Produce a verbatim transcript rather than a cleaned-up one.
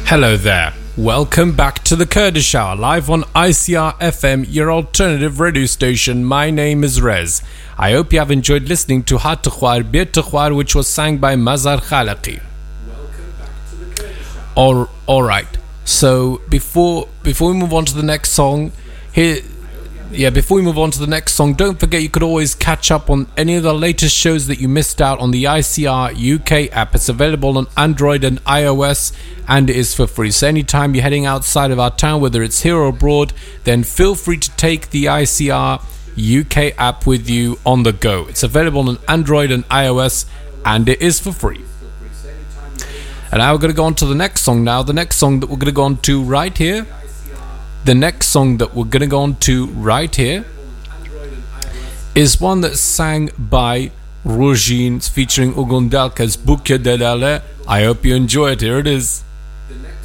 Hello there. Welcome back to the Kurdish Hour, live on I C R F M, your alternative radio station. My name is Rez. I hope you have enjoyed listening to Hat Tukhwar, Bir Tukhwar, which was sang by Mazhar Khalaqi. All, all right. So before before we move on to the next song, here, yeah, before we move on to the next song, don't forget you could always catch up on any of the latest shows that you missed out on the I C R U K app. It's available on Android and iOS, and it is for free. So anytime you're heading outside of our town, whether it's here or abroad, then feel free to take the I C R U K app with you on the go. It's available on Android and iOS, and it is for free. And now we're going to go on to the next song now. The next song that we're going to go on to right here. The next song that we're going to go on to right here is one that's sang by Rojin, featuring Ugundalka's Bukya Delale. I hope you enjoy it. Here it is. The next